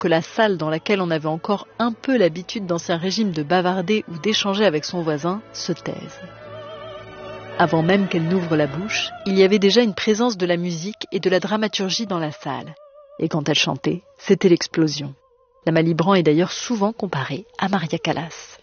que la salle dans laquelle on avait encore un peu l'habitude d'Ancien Régime de bavarder ou d'échanger avec son voisin se taise. Avant même qu'elle n'ouvre la bouche, il y avait déjà une présence de la musique et de la dramaturgie dans la salle. Et quand elle chantait, c'était l'explosion. La Malibran est d'ailleurs souvent comparée à Maria Callas.